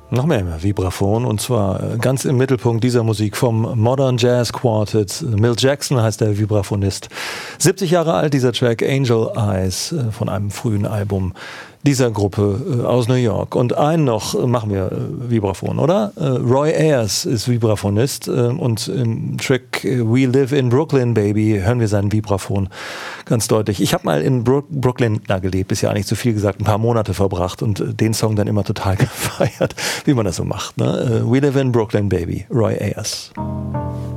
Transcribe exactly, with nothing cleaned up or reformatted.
Noch mehr Vibraphon, und zwar ganz im Mittelpunkt dieser Musik vom Modern Jazz Quartet. Milt Jackson heißt der Vibraphonist. siebzig Jahre alt, dieser Track Angel Eyes von einem frühen Album dieser Gruppe aus New York. Und einen noch machen wir Vibraphon, oder? Roy Ayers ist Vibraphonist und im Track We Live in Brooklyn, Baby hören wir seinen Vibraphon ganz deutlich. Ich habe mal in Bro- Brooklyn na, gelebt, ist ja eigentlich zu viel gesagt, ein paar Monate verbracht und den Song dann immer total gefeiert, wie man das so macht. Ne? We Live in Brooklyn, Baby, Roy Ayers.